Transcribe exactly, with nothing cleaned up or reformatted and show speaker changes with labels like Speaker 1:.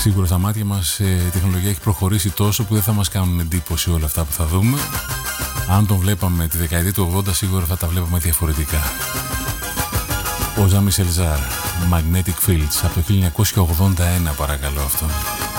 Speaker 1: Σίγουρα στα μάτια μας η τεχνολογία έχει προχωρήσει τόσο που δεν θα μας κάνουν εντύπωση όλα αυτά που θα δούμε. Αν τον βλέπαμε τη δεκαετία του ογδόντα, σίγουρα θα τα βλέπαμε διαφορετικά. Ο Ζαμί Σελζάρ, Magnetic Fields, από το χίλια εννιακόσια ογδόντα ένα, παρακαλώ αυτό.